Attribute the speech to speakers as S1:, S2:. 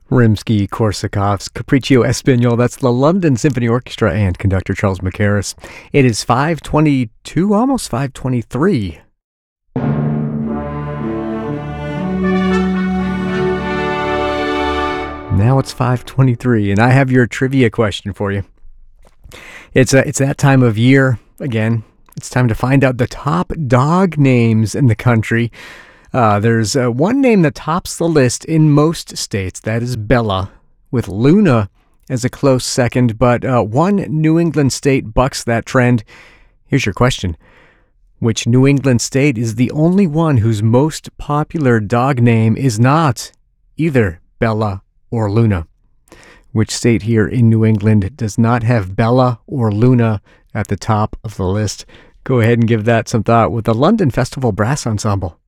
S1: Rimsky-Korsakov's Capriccio Espagnol. That's the London Symphony Orchestra and conductor Charles Mackerras. It is 5:22, almost 5:23. Now it's 5:23, and I have your trivia question for you. It's that time of year again. It's time to find out the top dog names in the country. There's one name that tops the list in most states. That is Bella, with Luna as a close second. But one New England state bucks that trend. Here's your question. Which New England state is the only one whose most popular dog name is not either Bella or Luna? Which state here in New England does not have Bella or Luna at the top of the list? Go ahead and give that some thought with the London Festival Brass Ensemble.